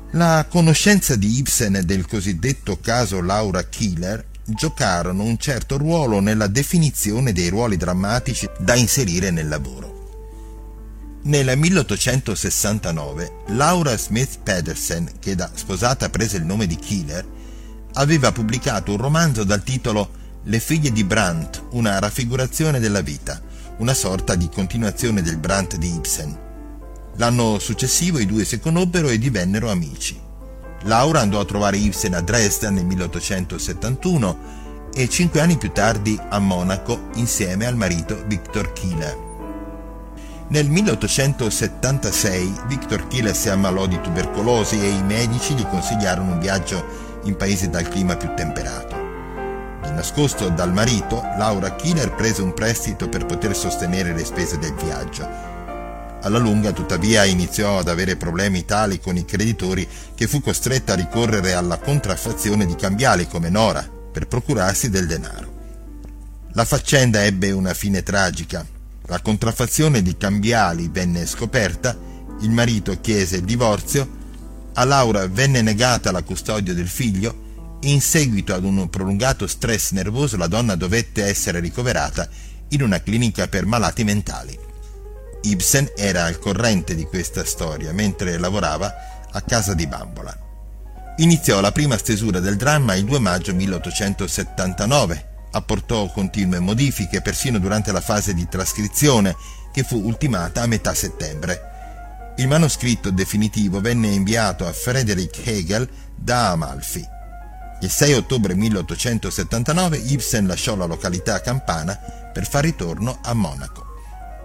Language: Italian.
La conoscenza di Ibsen e del cosiddetto caso Laura Keeler giocarono un certo ruolo nella definizione dei ruoli drammatici da inserire nel lavoro. Nel 1869 Laura Smith Pedersen, che da sposata prese il nome di Keeler, aveva pubblicato un romanzo dal titolo Le figlie di Brandt, una raffigurazione della vita, una sorta di continuazione del Brandt di Ibsen. L'anno successivo i due si conobbero e divennero amici. Laura andò a trovare Ibsen a Dresda nel 1871 e 5 anni più tardi a Monaco insieme al marito Victor Keeler. Nel 1876 Victor Keeler si ammalò di tubercolosi e i medici gli consigliarono un viaggio in paesi dal clima più temperato. Di nascosto dal marito, Laura Keeler prese un prestito per poter sostenere le spese del viaggio. Alla lunga, tuttavia, iniziò ad avere problemi tali con i creditori che fu costretta a ricorrere alla contraffazione di cambiali come Nora per procurarsi del denaro. La faccenda ebbe una fine tragica. La contraffazione di cambiali venne scoperta, il marito chiese il divorzio, a Laura venne negata la custodia del figlio e in seguito ad un prolungato stress nervoso la donna dovette essere ricoverata in una clinica per malati mentali. Ibsen era al corrente di questa storia mentre lavorava a Casa di Bambola. Iniziò la prima stesura del dramma il 2 maggio 1879, apportò continue modifiche persino durante la fase di trascrizione che fu ultimata a metà settembre. Il manoscritto definitivo venne inviato a Friedrich Hegel da Amalfi. Il 6 ottobre 1879 Ibsen lasciò la località campana per far ritorno a Monaco.